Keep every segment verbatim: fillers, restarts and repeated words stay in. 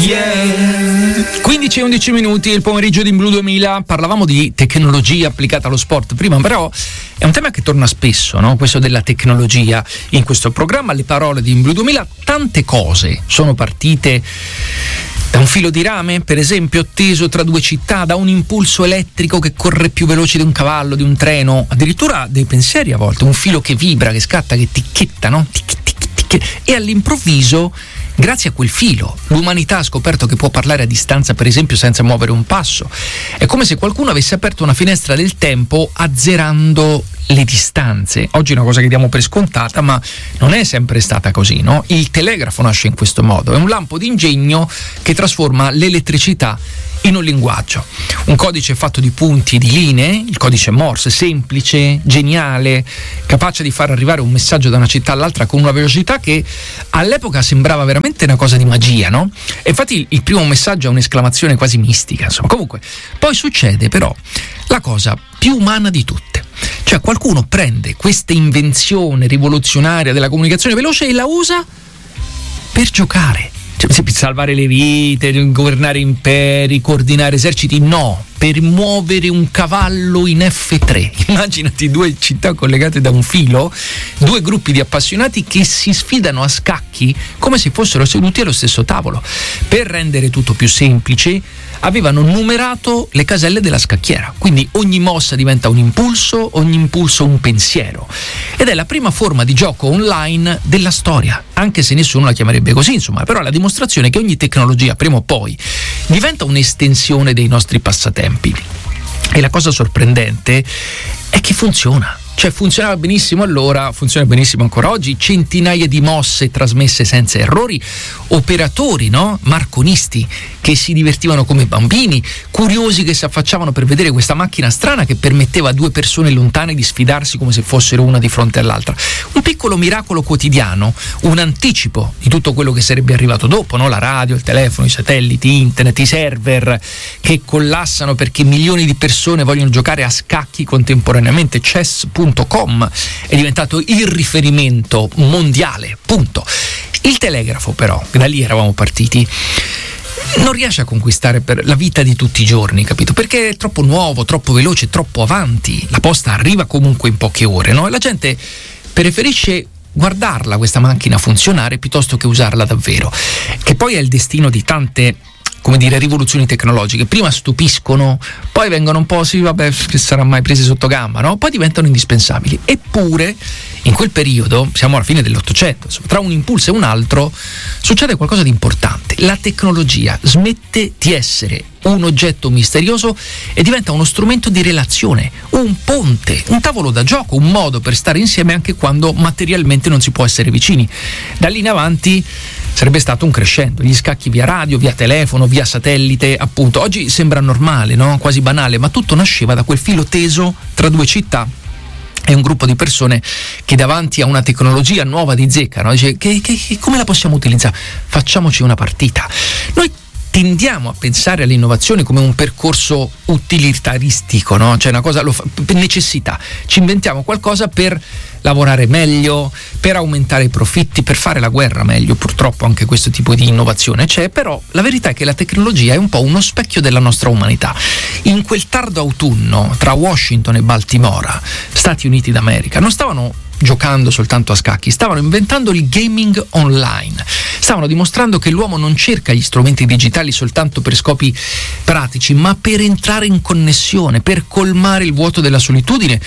Yeah. quindici e undici minuti, il pomeriggio di Blu duemila. Parlavamo di tecnologia applicata allo sport prima, però è un tema che torna spesso, no? Questo della tecnologia in questo programma. Le parole di Blu duemila, tante cose sono partite da un filo di rame, per esempio, teso tra due città, da un impulso elettrico che corre più veloce di un cavallo, di un treno, addirittura dei pensieri a volte, un filo che vibra, che scatta, che ticchetta, no? Tic, tic, tic, e all'improvviso, grazie a quel filo, l'umanità ha scoperto che può parlare a distanza, per esempio, senza muovere un passo. È come se qualcuno avesse aperto una finestra del tempo azzerando le distanze. Oggi è una cosa che diamo per scontata, ma non è sempre stata così, no? Il telegrafo nasce in questo modo, è un lampo d'ingegno che trasforma l'elettricità in un linguaggio, un codice fatto di punti e di linee, il codice Morse, semplice, geniale, capace di far arrivare un messaggio da una città all'altra con una velocità che all'epoca sembrava veramente una cosa di magia, no? E infatti il primo messaggio è un'esclamazione quasi mistica, insomma. Comunque, poi succede però la cosa più umana di tutte. Cioè qualcuno prende questa invenzione rivoluzionaria della comunicazione veloce e la usa per giocare. Cioè, per salvare le vite, governare imperi, coordinare eserciti, no, per muovere un cavallo in effe tre. Immaginati due città collegate da un filo, due gruppi di appassionati che si sfidano a scacchi come se fossero seduti allo stesso tavolo. Per rendere tutto più semplice, avevano numerato le caselle della scacchiera, quindi ogni mossa diventa un impulso, ogni impulso un pensiero, ed è la prima forma di gioco online della storia, anche se nessuno la chiamerebbe così, insomma, però è la dimostrazione che ogni tecnologia prima o poi diventa un'estensione dei nostri passatempi. E la cosa sorprendente è che funziona. Cioè funzionava benissimo allora, funziona benissimo ancora oggi, centinaia di mosse trasmesse senza errori, operatori, no? Marconisti che si divertivano come bambini, curiosi che si affacciavano per vedere questa macchina strana che permetteva a due persone lontane di sfidarsi come se fossero una di fronte all'altra. Un piccolo miracolo quotidiano, un anticipo di tutto quello che sarebbe arrivato dopo, no? La radio, il telefono, i satelliti, internet, i server che collassano perché milioni di persone vogliono giocare a scacchi contemporaneamente. Chess punto com è diventato il riferimento mondiale, punto. Il telegrafo però, da lì eravamo partiti, non riesce a conquistare per la vita di tutti i giorni, capito? Perché è troppo nuovo, troppo veloce, troppo avanti. La posta arriva comunque in poche ore, no? E la gente preferisce guardarla questa macchina funzionare piuttosto che usarla davvero, che poi è il destino di tante, come dire, rivoluzioni tecnologiche. Prima stupiscono, poi vengono un po', sì vabbè, che sarà mai prese sotto gamba, no? Poi diventano indispensabili. Eppure in quel periodo, siamo alla fine dell'Ottocento, insomma, tra un impulso e un altro succede qualcosa di importante. La tecnologia smette di essere un oggetto misterioso e diventa uno strumento di relazione, un ponte, un tavolo da gioco, un modo per stare insieme anche quando materialmente non si può essere vicini. Da lì in avanti sarebbe stato un crescendo, gli scacchi via radio, via telefono, via satellite, appunto. Oggi sembra normale, no? Quasi banale, ma tutto nasceva da quel filo teso tra due città e un gruppo di persone che davanti a una tecnologia nuova di zecca, no? Dice, che, che, che, come la possiamo utilizzare? Facciamoci una partita. Noi tendiamo a pensare all'innovazione come un percorso utilitaristico, no? Cioè una cosa, lo fa, per necessità. Ci inventiamo qualcosa per lavorare meglio, per aumentare i profitti, per fare la guerra meglio. Purtroppo anche questo tipo di innovazione c'è, però la verità è che la tecnologia è un po' uno specchio della nostra umanità. In quel tardo autunno tra Washington e Baltimora, Stati Uniti d'America, non stavano giocando soltanto a scacchi, stavano inventando il gaming online, stavano dimostrando che l'uomo non cerca gli strumenti digitali soltanto per scopi pratici, ma per entrare in connessione, per colmare il vuoto della solitudine,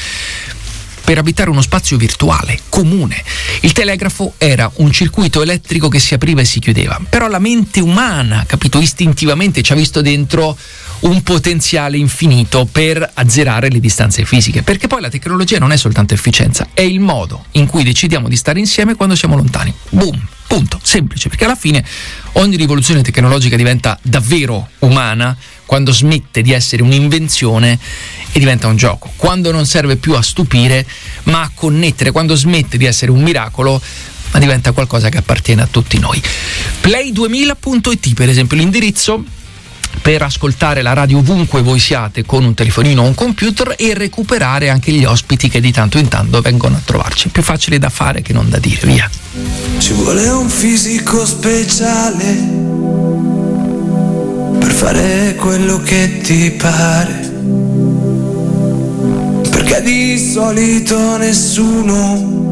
per abitare uno spazio virtuale, comune. Il telegrafo era un circuito elettrico che si apriva e si chiudeva, però la mente umana, capito, istintivamente ci ha visto dentro un potenziale infinito per azzerare le distanze fisiche, perché poi la tecnologia non è soltanto efficienza, è il modo in cui decidiamo di stare insieme quando siamo lontani. Boom, punto, semplice, perché alla fine ogni rivoluzione tecnologica diventa davvero umana quando smette di essere un'invenzione e diventa un gioco, quando non serve più a stupire ma a connettere, quando smette di essere un miracolo ma diventa qualcosa che appartiene a tutti noi. play duemila punto it per esempio l'indirizzo per ascoltare la radio ovunque voi siate con un telefonino o un computer e recuperare anche gli ospiti che di tanto in tanto vengono a trovarci. Più facile da fare che non da dire, via. Ci vuole un fisico speciale fare quello che ti pare, perché di solito nessuno